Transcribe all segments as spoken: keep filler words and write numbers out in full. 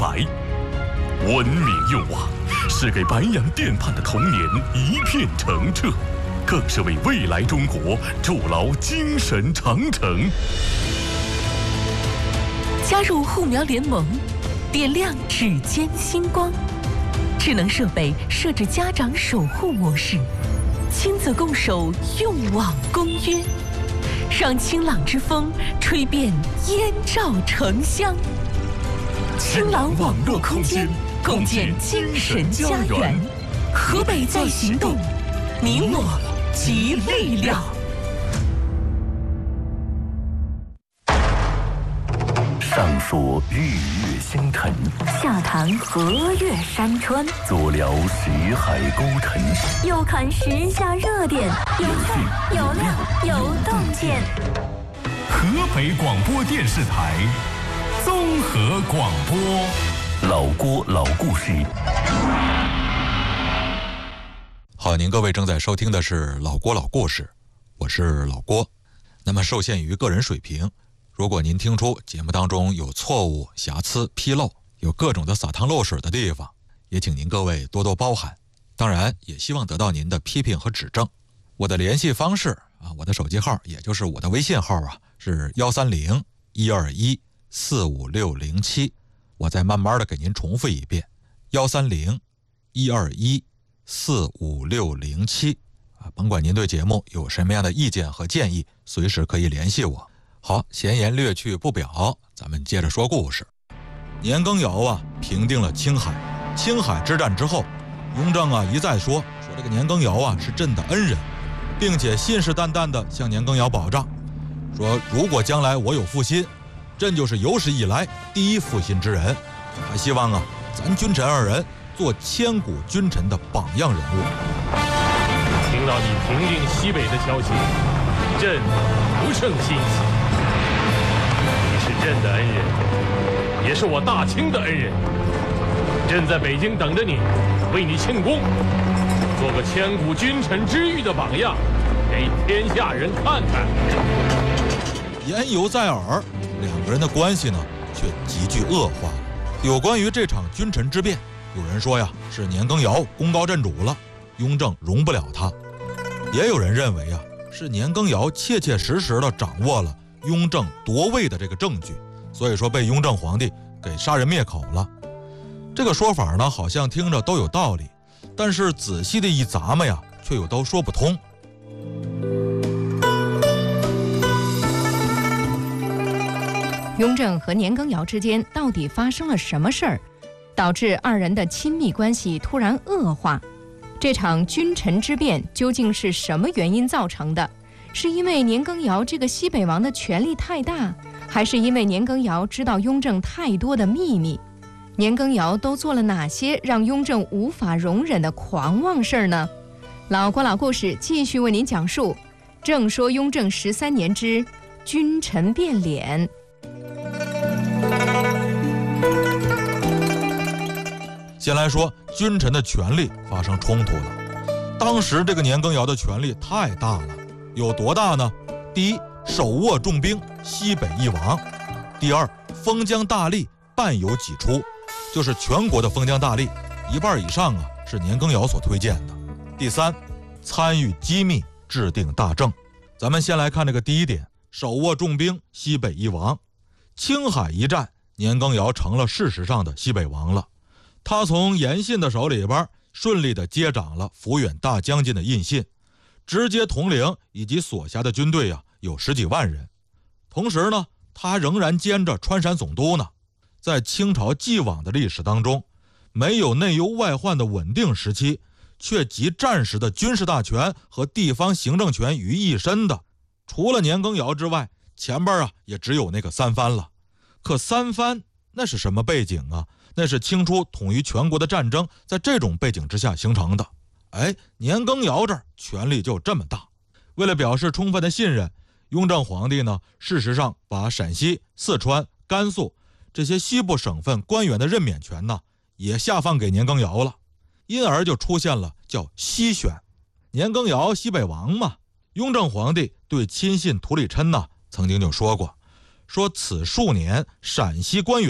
来。文明用网是给白洋淀畔的童年一片澄澈，更是为未来中国筑牢精神长城。 加入护苗联盟，点亮指尖星光。智能设备设置家长守护模式，亲子共守用网公约，让清朗之风吹遍燕赵城乡。清朗网络空间，共建精神家园。河北在行动，你我集力量。 上说日月星辰， 下谈河岳山川， 左聊识海沟沉， 右看时下热点，有趣有料有洞见。 河北广播电视台综合广播， 老郭老故事。 好，您各位正在收听的是老郭老故事，我是老郭。那么受限于个人水平，如果您听出节目当中有错误、瑕疵、纰漏，有各种的撒汤漏水的地方，也请您各位多多包涵。当然也希望得到您的批评和指正。我的联系方式啊，我的手机号也就是我的微信号啊，是幺三零一二一四五六零七。我再慢慢的给您重复一遍，幺三零一二一四五六零七啊，甭管您对节目有什么样的意见和建议，随时可以联系我。好，闲言略去不表，咱们接着说故事。年羹尧啊，平定了青海。青海之战之后，雍正啊一再说说这个年羹尧啊是朕的恩人，并且信誓旦旦地向年羹尧保障，说如果将来我有负心，朕就是有史以来第一负心之人。还希望啊，咱君臣二人做千古君臣的榜样人物。 听到你平定西北的消息，朕不胜欣喜。你是朕的恩人，也是我大清的恩人。朕在北京等着你，为你庆功，做个千古君臣之誉的榜样，给天下人看看。 言犹在耳，两个人的关系呢却急剧恶化了。有关于这场君臣之变，有人说呀是年羹尧功高震主了，雍正容不了他；也有人认为啊是年羹尧切切实实地掌握了雍正夺位的这个证据，所以说被雍正皇帝给杀人灭口了。这个说法呢好像听着都有道理，但是仔细的一咂摸呀，却又都说不通。 雍正和年羹尧之间到底发生了什么事儿，导致二人的亲密关系突然恶化？这场君臣之变究竟是什么原因造成的？是因为年羹尧这个西北王的权力太大，还是因为年羹尧知道雍正太多的秘密？年羹尧都做了哪些让雍正无法容忍的狂妄事儿呢？老郭老故事继续为您讲述，正说雍正十三年之君臣变脸。 先来说君臣的权力发生冲突了。当时这个年羹尧的权力太大了，有多大呢？第一，手握重兵，西北一王；第二，封疆大吏半有几出，就是全国的封疆大吏一半以上啊是年羹尧所推荐的；第三，参与机密，制定大政。咱们先来看这个第一点，手握重兵，西北一王。青海一战，年羹尧成了事实上的西北王了。他从严信的手里边顺利地接掌了抚远大将军的印信，直接统领以及所辖的军队啊有十几万人。同时呢，他还仍然兼着川陕总督呢。在清朝既往的历史当中，没有内忧外患的稳定时期，却集战时的军事大权和地方行政权于一身的，除了年羹尧之外，前边啊也只有那个三藩了。可三藩那是什么背景啊？那是清初统一全国的战争在这种背景之下形成的。哎，年羹尧这儿权力就这么大。为了表示充分的信任，雍正皇帝呢，事实上把陕西、四川、甘肃这些西部省份官员的任免权呢，也下放给年羹尧了，因而就出现了叫西选。年羹尧西北王嘛，雍正皇帝对亲信涂里琛呢，曾经就说过，说此数年陕西官员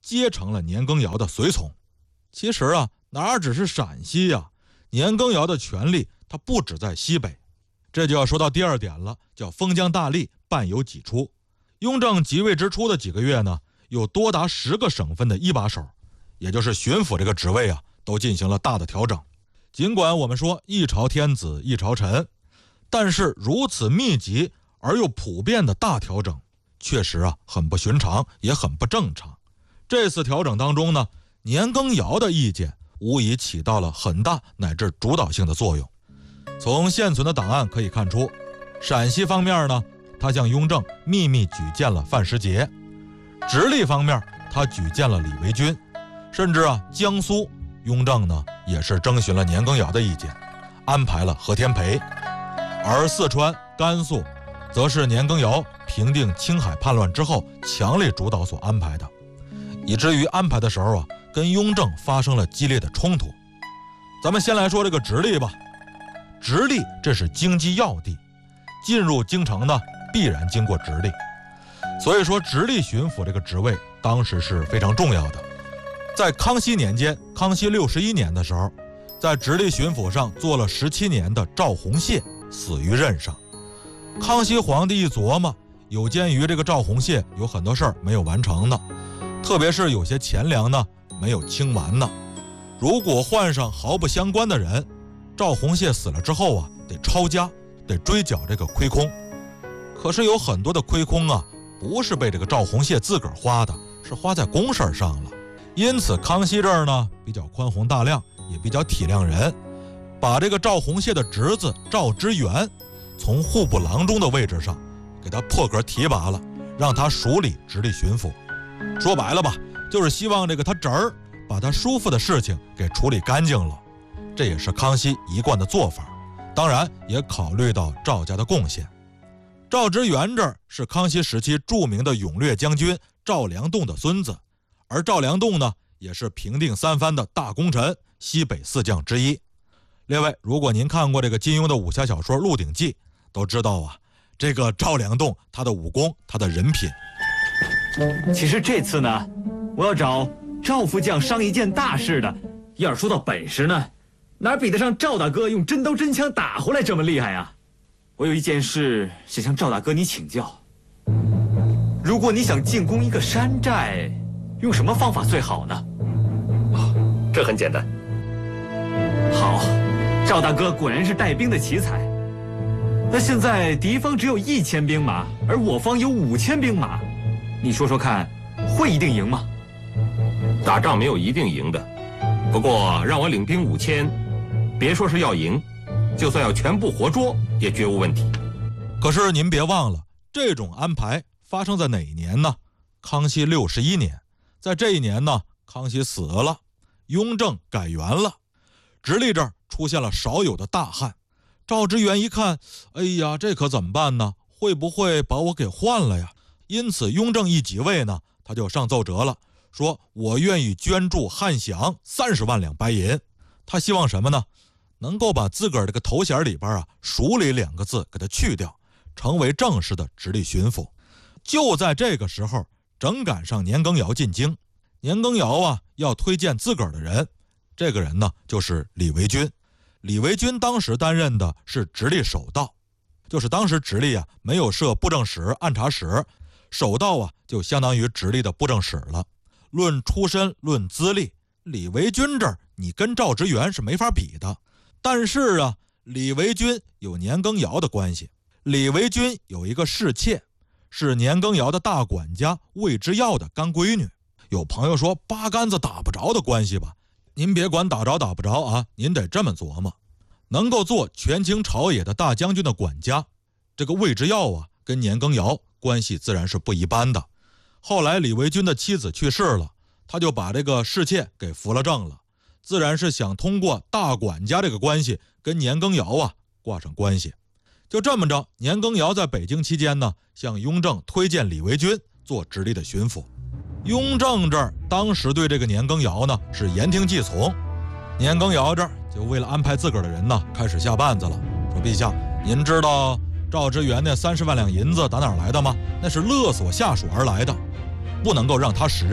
皆成了年羹尧的随从。其实啊，哪只是陕西呀、啊？年羹尧的权力他不只在西北。这就要说到第二点了，叫封疆大吏，办有几出。雍正即位之初的几个月呢，有多达十个省份的一把手，也就是巡抚这个职位啊，都进行了大的调整。尽管我们说一朝天子一朝臣，但是如此密集而又普遍的大调整，确实啊很不寻常，也很不正常。这次调整当中呢，年羹尧的意见无疑起到了很大乃至主导性的作用。从现存的档案可以看出，陕西方面呢，他向雍正秘密举荐了范时节；直隶方面，他举荐了李维钧，甚至啊，江苏雍正呢也是征询了年羹尧的意见，安排了何天培；而四川、甘肃，则是年羹尧平定青海叛乱之后强力主导所安排的，以至于安排的时候啊，跟雍正发生了激烈的冲突。咱们先来说这个直隶吧。直隶这是经济要地，进入京城呢必然经过直隶，所以说直隶巡抚这个职位当时是非常重要的。在康熙年间，康熙六十一年的时候，在直隶巡抚上做了十七年的赵弘燮死于任上。康熙皇帝一琢磨，有鉴于这个赵弘燮有很多事儿没有完成呢，特别是有些钱粮呢没有清完呢，如果换上毫不相关的人，赵弘燮死了之后啊，得抄家，得追缴这个亏空。可是有很多的亏空啊，不是被这个赵弘燮自个儿花的，是花在公事上了。因此康熙这儿呢比较宽宏大量，也比较体谅人，把这个赵弘燮的侄子赵知源从户部郎中的位置上给他破格提拔了，让他署理直隶巡抚。说白了吧，就是希望这个他侄儿把他叔父的事情给处理干净了。这也是康熙一贯的做法，当然也考虑到赵家的贡献。赵知源这儿是康熙时期著名的勇略将军赵良栋的孙子，而赵良栋呢，也是平定三藩的大功臣，西北四将之一。列位，如果您看过这个金庸的武侠小说《鹿鼎记》，都知道啊，这个赵良栋他的武功，他的人品。 其实这次呢，我要找赵副将商一件大事的。要是说到本事呢，哪比得上赵大哥用真刀真枪打回来这么厉害啊！我有一件事想向赵大哥你请教。如果你想进攻一个山寨，用什么方法最好呢？ 哦，这很简单。 好，赵大哥果然是带兵的奇才。那现在敌方只有一千兵马，而我方有五千兵马，你说说看，会一定赢吗？ 打仗没有一定赢的，不过让我领兵五千。别说是要赢，就算要全部活捉也绝无问题。 可是您别忘了，这种安排发生在哪一年呢？康熙六十一年。在这一年呢，康熙死了，雍正改元了，直隶这儿出现了少有的大旱。赵知源一看，哎呀，这可怎么办呢？会不会把我给换了呀？因此雍正一即位呢，他就上奏折了，说我愿意捐助汉饷三十万两白银。他希望什么呢？能够把自个儿这个头衔里边啊“署理”两个字给他去掉，成为正式的直隶巡抚。就在这个时候，正赶上年羹尧进京。年羹尧啊要推荐自个儿的人，这个人呢就是李维钧。李维钧当时担任的是直隶守道，就是当时直隶啊没有设布政使、按察使，守道啊就相当于直隶的布政使了。论出身，论资历，李维钧这儿你跟赵知源是没法比的。但是啊，李维钧有年羹尧的关系。李维钧有一个侍妾，是年羹尧的大管家魏之耀的干闺女。有朋友说八竿子打不着的关系吧，您别管打着打不着啊，您得这么琢磨。能够做权倾朝野的大将军的管家，这个魏之耀啊跟年羹尧关系自然是不一般的。后来李维钧的妻子去世了，他就把这个侍妾给扶了正了，自然是想通过大管家这个关系跟年羹尧啊挂上关系。就这么着，年羹尧在北京期间呢，向雍正推荐李维钧做直隶的巡抚。雍正这儿当时对这个年羹尧呢是言听计从。年羹尧这儿就为了安排自个儿的人呢，开始下绊子了，说陛下，您知道赵知源那三十万两银子打哪儿来的吗？那是勒索下属而来的，不能够让他时任。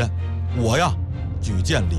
我呀举荐李